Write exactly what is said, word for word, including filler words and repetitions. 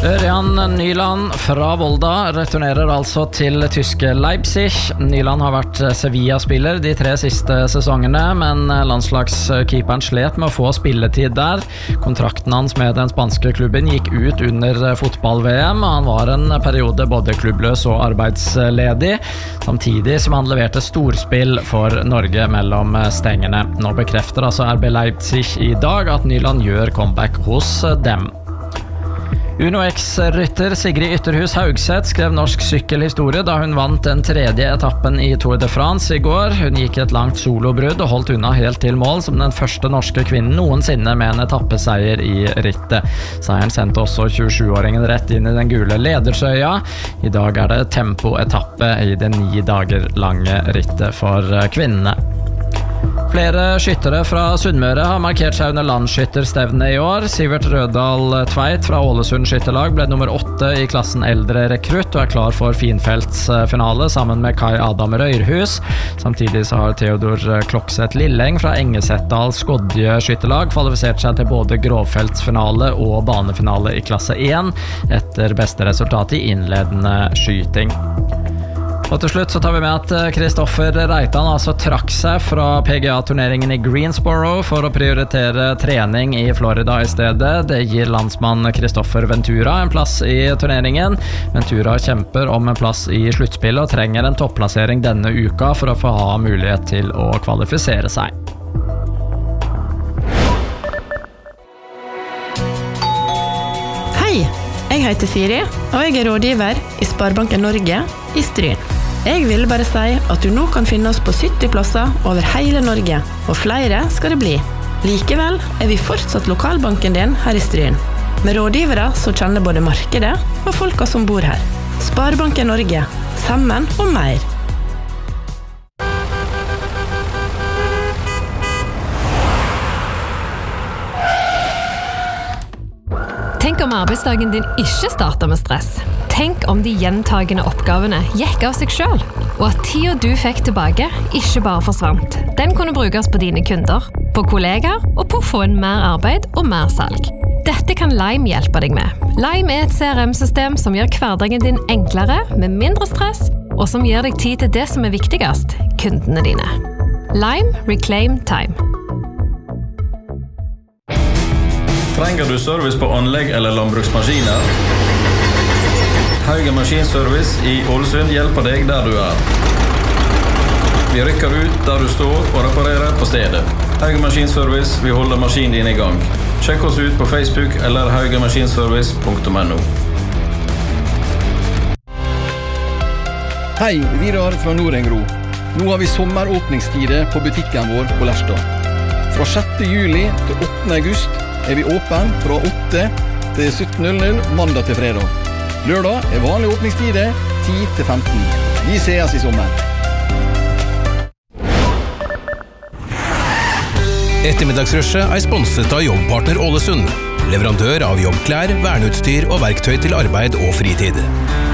Ørjan Nyland fra Volda returnerer altså til tyske Leipzig. Nyland har vært Sevilla-spiller de tre siste sesongene, men landslagskeeperen slet med å få spilletid der. Kontrakten hans med den spanske klubben gikk ut under fotball-V M. Han var en periode både klubbløs og arbeidsledig, samtidig som han leverte storspill for Norge mellom stengene. Nå bekrefter altså R B Leipzig i dag at Nyland gjør comeback hos dem. Uno X-rytter Sigrid Ytterhus Haugseth skrev norsk sykkelhistorie da hun vant den tredje etappen i Tour de France i går. Hun gikk et langt solobrudd og holdt unna helt til mål som den første norske kvinnen noensinne med en etappeseier i rittet. Seieren sendte også tjuesjuåringen rett inn i den gule ledersøya. I dag er det tempoetappe i det ni dager lange rittet for kvinnene. Flere skyttere fra Sunnmøre har markert seg under landsskytterstevne i år. Sivert Rødal Tveit fra Ålesund skytterlag ble nummer åtte i klassen eldre rekrutt og er klar for finfeltsfinale sammen med Kai Adam Røyrhus. Samtidig så har Theodor Klokseth Lilleng fra Engesetdal Skodje skytterlag kvalifisert seg til både grovfeltsfinale og banefinale i klasse én etter beste resultat i innledende skyting. Og til slutt så tar vi med at Kristoffer Reitan altså trakk seg fra P G A-turneringen i Greensboro for å prioritere trening i Florida i stedet. Det gir landsmann Kristoffer Ventura en plass i turneringen. Ventura kjemper om en plass i sluttspillet og trenger en topplassering denne uka for å få ha mulighet til å kvalifisere seg. Hei, jeg heter Siri, og jeg er rådgiver i Sparebanken Norge i Stryn. Jeg vil bare si at du nå kan finne oss på sytti plasser over hele Norge, og flere skal det bli. Likevel er vi fortsatt lokalbanken din her i Stryn, med rådgivere som kjenner både markedet og folka som bor her. Sparebanken Norge, sammen og mer. Tenk om arbeidsdagen din ikke starter med stress. Tenk om de gjentagende oppgavene gikk av seg selv, og at tiden du fikk tilbake ikke bare forsvant. Den kunne brukes på dine kunder, på kollegaer og på å få en mer arbeid og mer salg. Dette kan Lime hjelpe deg med. Lime er et C R M-system som gjør hverdagen din enklere, med mindre stress, og som gir deg tid til det som er viktigst, kundene dine. Lime Reclaim Time. Trenger du service på anlegg eller landbruksmaskiner? Haugen Maskinservice i Ålesund hjelper deg der du er. Vi rykker ut der du står og reparerer på stedet. Haugen Maskinservice, vi holder maskinen din i gang. Sjekk oss ut på Facebook eller haugenmaskinservice punktum no. Hei, Vidar fra Nordengro. Nå har vi sommeråpningstider på butikken vår på Lerstad. Fra sjette juli til åttende august er vi åpen fra åtte til sytten null null mandag til fredag. Lørdag er vanlig åpningstider ti til femten. Vi ses i sommer. Ettermiddagsrushet er sponset av Jobbpartner Ålesund. Leverandør av jobbklær, verneutstyr og verktøy til arbeid og fritid.